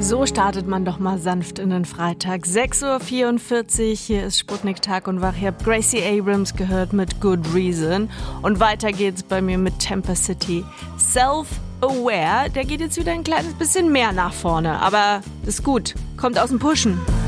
So startet man doch mal sanft in den Freitag. 6:44 Uhr, hier ist Sputnik Tag und Wach. Ihr habt Gracie Abrams gehört mit Good Reason. Und weiter geht's bei mir mit Temper City. Self-Aware, der geht jetzt wieder ein kleines bisschen mehr nach vorne. Aber ist gut, kommt aus dem Pushen.